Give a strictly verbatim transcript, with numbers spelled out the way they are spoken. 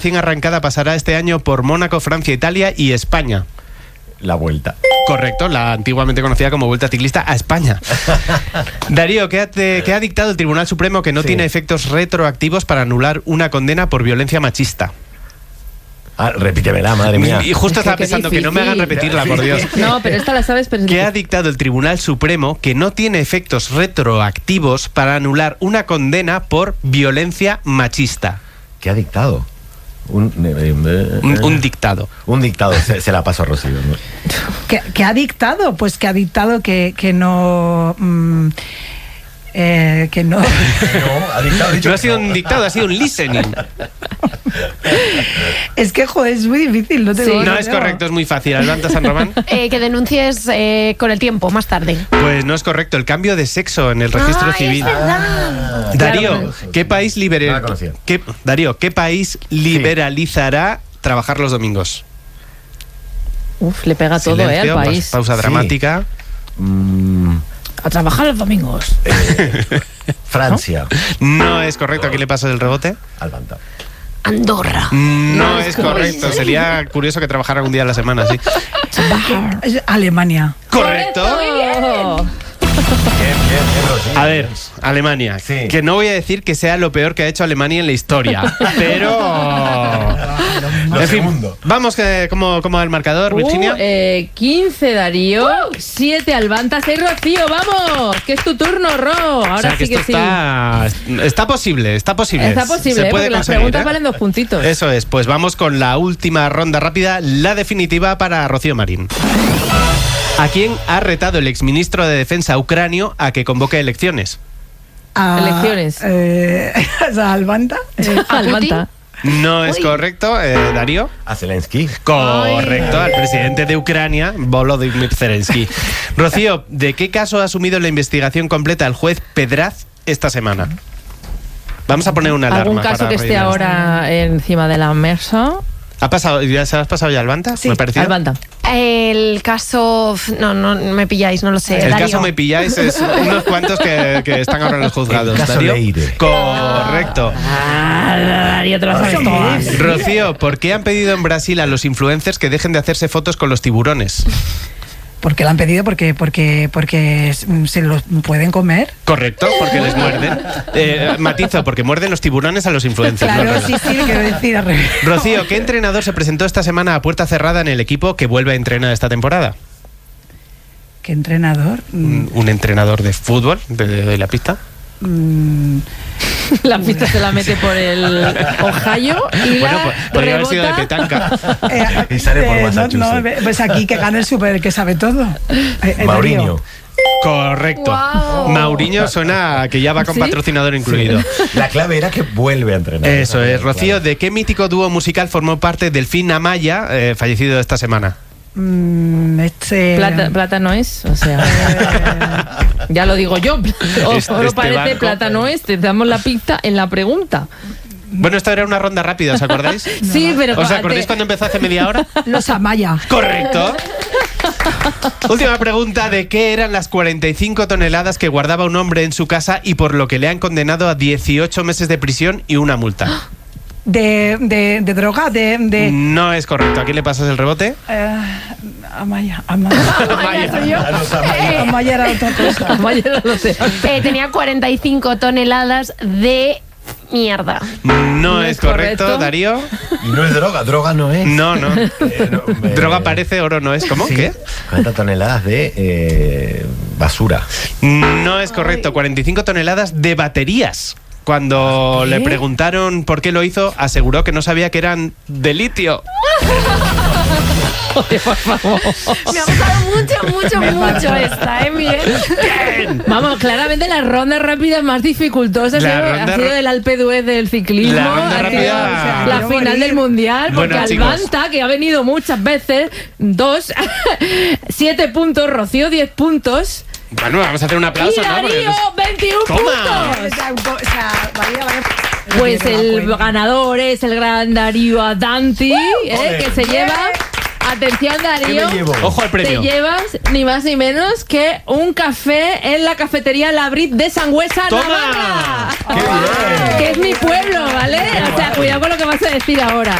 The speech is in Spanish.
recién arrancada pasará este año por Mónaco, Francia, Italia y España. La Vuelta. Correcto, la antiguamente conocida como Vuelta Ciclista a España. Darío, ¿qué ha, te, ¿qué ha dictado el Tribunal Supremo que no sí. tiene efectos retroactivos para anular una condena por violencia machista? Ah, repítemela, madre mía. Y justo es estaba que pensando difícil. que no me hagan repetirla, por Dios. No, pero esta la sabes, pero... ¿Qué ha dictado el Tribunal Supremo que no tiene efectos retroactivos para anular una condena por violencia machista? ¿Qué ha dictado? Un, eh, eh, un, un dictado. Un dictado, se, se la paso a Rocío, ¿no? ¿Qué, ¿Qué ha dictado? Pues que ha dictado que, que no... Mmm, eh, que no... no, ha dictado, no ha sido un dictado, ha sido un listening. Es que, joder, es muy difícil. No, te sí. no es correcto, es muy fácil. Albanta San Román. Eh, que denuncies eh, con el tiempo, más tarde. Pues no es correcto, el cambio de sexo en el registro Ay, civil. Es verdad. Darío, claro. ¿qué país libera... no ¿Qué, Darío, ¿qué país liberalizará sí. trabajar los domingos? Uf, le pega todo, Silencio, eh, al país. Pausa sí. dramática. Mm. A trabajar los domingos. Eh, Francia. ¿No? no es correcto, aquí le paso el rebote. Albanta. Andorra. No, no es correcto. correcto. Sería curioso que trabajara un día a la semana, sí. Es Alemania. Correcto. Correcto. Bien, bien, bien, a ver, Alemania. Sí. Que no voy a decir que sea lo peor que ha hecho Alemania en la historia, pero... Lo en fin, segundo. vamos, que, ¿cómo, ¿cómo va el marcador, uh, Virginia? Eh, quince Darío, uh. siete Albanta, seis Rocío, vamos, que es tu turno, Ro. Ahora o sea, que sí que esto sí. Está, está posible, está posible. Está posible, Se eh, puede porque las preguntas ¿eh? valen dos puntitos. Eso es, pues vamos con la última ronda rápida, la definitiva para Rocío Marín. ¿A quién ha retado el exministro de Defensa ucranio a que convoque elecciones? A, elecciones. Eh, ¿A Albanta? Eh, Albanta. No es Uy. correcto, eh, Darío. A Zelensky. Correcto, Ay. al presidente de Ucrania, Volodymyr Zelensky. Rocío, ¿de qué caso ha asumido la investigación completa el juez Pedraz esta semana? Vamos a poner una alarma. ¿Algún caso para que esté rellenar. ahora encima de la mesa? ¿Ha pasado, ya se has pasado ya Albanta? Sí, ¿Me pareció? Albanta. El caso... No, no me pilláis, no lo sé. El Darío. caso me pilláis es unos cuantos que, que están ahora en los juzgados. El caso Darío. Leire. Correcto. Ah, Darío, te lo sabes todas. Rocío, ¿por qué han pedido en Brasil a los influencers que dejen de hacerse fotos con los tiburones? Porque lo han pedido porque porque porque se los pueden comer. Correcto, porque les muerden. Eh, matizo, porque muerden los tiburones a los influencers. Claro, no, sí, sí, quiero decir al revés. Rocío, ¿qué entrenador se presentó esta semana a puerta cerrada en el equipo que vuelve a entrenar esta temporada? ¿Qué entrenador? Un, un entrenador de fútbol, de, de, de la pista. Mm. La pista se la mete por el Ohio y bueno, la pues, podría haber rebota. sido de petanca. Eh, Y sale por eh, Massachusetts. no, no, pues aquí que gane el super, el que sabe todo. Eh, eh, Mauriño. Darío. Correcto. Wow. Mauriño suena a que ya va con ¿Sí? patrocinador incluido. La clave era que vuelve a entrenar. Eso es. Rocío, Claro. ¿de qué mítico dúo musical formó parte Delfín Amaya, eh, fallecido esta semana? Mm, este, Plata, plata no es, o sea, eh, ya lo digo yo. O Este- solo este parece barco. plata no es, te damos la pista en la pregunta. Bueno, esta era una ronda rápida, ¿os acordáis? Sí, pero ¿Os te- acordáis cuando empezó hace media hora? los Amaya. Correcto. Última pregunta, ¿de qué eran las cuarenta y cinco toneladas que guardaba un hombre en su casa y por lo que le han condenado a dieciocho meses de prisión y una multa? De, de, de droga, de... de No es correcto. ¿A quién le pasas el rebote? eh, Amaya, Amaya. Amaya soy yo. A los Amaya. Amaya era otra cosa. Amaya no lo sé. Eh, tenía cuarenta y cinco toneladas de mierda. No es correcto, correcto. Darío. Y no es droga, droga no es. No, no. Eh, no, eh, Droga parece, oro no es. ¿Cómo? sí, ¿Qué? cuarenta toneladas de eh, basura. No es correcto. cuarenta y cinco toneladas de baterías. Cuando le preguntaron por qué lo hizo, aseguró que no sabía que eran de litio. Joder, por favor. Me ha gustado mucho, mucho, mucho esta, ¿eh, Miguel? Vamos, claramente la ronda rápida más dificultosa ha La sido, ronda ha sido ra- el Alpe d'Huez del ciclismo, La ronda ha sido rápida- o sea, Quiero la final morir. del mundial, porque Bueno, chicos. Albanta, que ha venido muchas veces, dos, siete puntos, Rocío, diez puntos. Bueno, vamos a hacer un Y aplauso, ¿no? Porque- Darío, veintiún Toma. puntos. O sea, un po- o sea, María, vaya- Pues no me el acuerdo. ganador es el gran Darío Adanti, eh, que se lleva Atención, Darío. ¿Qué me llevo? Ojo al premio. Te llevas ni más ni menos que un café en la cafetería La Brit de Sangüesa, ¡Toma! Navarra. ¡Qué bien! Que es mi pueblo, ¿vale? O sea, cuidado con lo que vas a decir ahora.